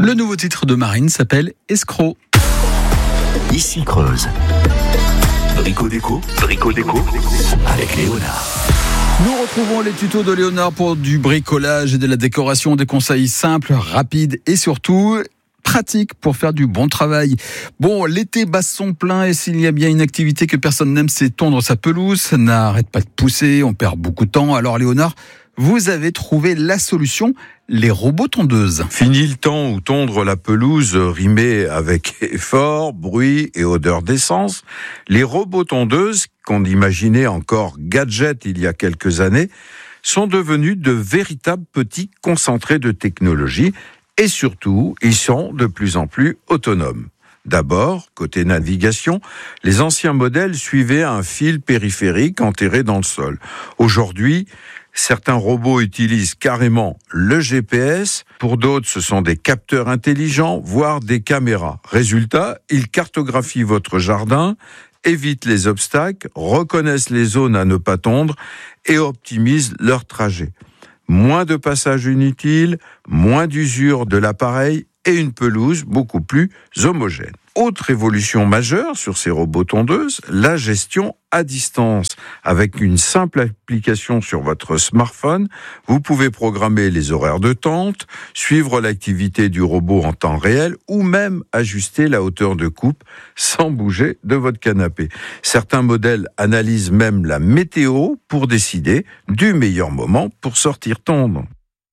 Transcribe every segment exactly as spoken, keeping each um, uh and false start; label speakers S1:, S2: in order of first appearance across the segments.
S1: Le nouveau titre de Marine s'appelle Escroc.
S2: Ici Creuse. Brico déco, brico déco, avec Léonard.
S1: Nous retrouvons les tutos de Léonard pour du bricolage et de la décoration, des conseils simples, rapides et surtout pratiques pour faire du bon travail. Bon, l'été bat son plein et s'il y a bien une activité que personne n'aime, c'est tondre sa pelouse. Ça n'arrête pas de pousser, on perd beaucoup de temps. Alors Léonard, vous avez trouvé la solution, les robots tondeuses.
S3: Fini le temps où tondre la pelouse rimait avec effort, bruit et odeur d'essence. Les robots tondeuses, qu'on imaginait encore gadgets il y a quelques années, sont devenus de véritables petits concentrés de technologie et surtout, ils sont de plus en plus autonomes. D'abord, côté navigation, les anciens modèles suivaient un fil périphérique enterré dans le sol. Aujourd'hui, certains robots utilisent carrément le G P S. Pour d'autres, ce sont des capteurs intelligents, voire des caméras. Résultat, ils cartographient votre jardin, évitent les obstacles, reconnaissent les zones à ne pas tondre et optimisent leur trajet. Moins de passages inutiles, moins d'usure de l'appareil et une pelouse beaucoup plus homogène. Autre évolution majeure sur ces robots tondeuses, la gestion à distance. Avec une simple application sur votre smartphone, vous pouvez programmer les horaires de tonte, suivre l'activité du robot en temps réel ou même ajuster la hauteur de coupe sans bouger de votre canapé. Certains modèles analysent même la météo pour décider du meilleur moment pour sortir tondre.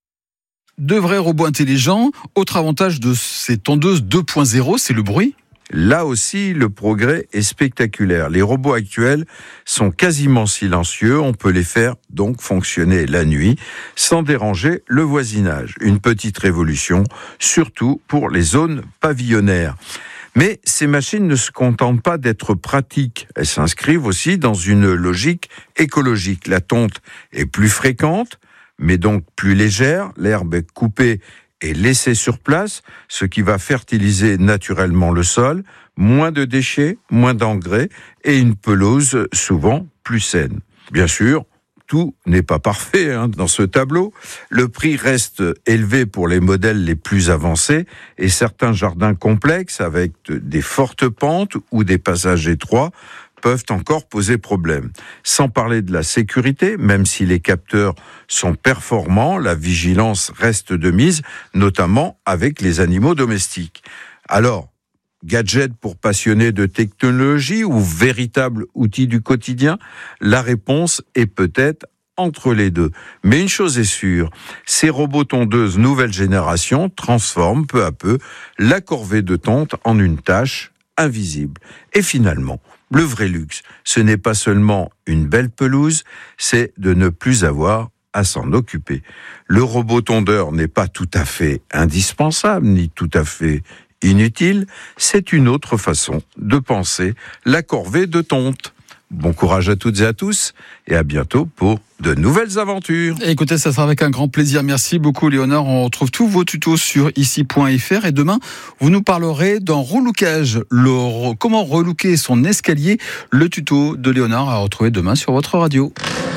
S1: De vrais robots intelligents. Autre avantage de ces tondeuses deux point zéro, c'est le bruit.
S3: Là aussi, le progrès est spectaculaire. Les robots actuels sont quasiment silencieux. On peut les faire donc fonctionner la nuit sans déranger le voisinage. Une petite révolution, surtout pour les zones pavillonnaires. Mais ces machines ne se contentent pas d'être pratiques. Elles s'inscrivent aussi dans une logique écologique. La tonte est plus fréquente, mais donc plus légère. L'herbe est coupée et laissée sur place, ce qui va fertiliser naturellement le sol, moins de déchets, moins d'engrais et une pelouse souvent plus saine. Bien sûr, tout n'est pas parfait hein, dans ce tableau. Le prix reste élevé pour les modèles les plus avancés et certains jardins complexes avec des fortes pentes ou des passages étroits peuvent encore poser problème. Sans parler de la sécurité, même si les capteurs sont performants, la vigilance reste de mise, notamment avec les animaux domestiques. Alors, gadget pour passionnés de technologie ou véritable outil du quotidien? La réponse est peut-être entre les deux. Mais une chose est sûre, ces robots tondeuses nouvelle génération transforment peu à peu la corvée de tonte en une tâche invisible. Et finalement, le vrai luxe, ce n'est pas seulement une belle pelouse, c'est de ne plus avoir à s'en occuper. Le robot tondeur n'est pas tout à fait indispensable, ni tout à fait inutile, c'est une autre façon de penser la corvée de tonte. Bon courage à toutes et à tous, et à bientôt pour de nouvelles aventures.
S1: Écoutez, ça sera avec un grand plaisir. Merci beaucoup Léonard. On retrouve tous vos tutos sur ici point f r et demain, vous nous parlerez d'un relookage. Le, comment relooker son escalier. Le tuto de Léonard à retrouver demain sur votre radio.